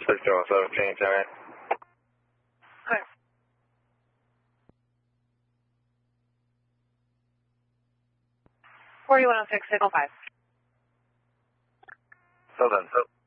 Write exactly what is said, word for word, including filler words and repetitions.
six zero seventeen, ten eight. Okay. forty-one oh six, signal five. So then, so.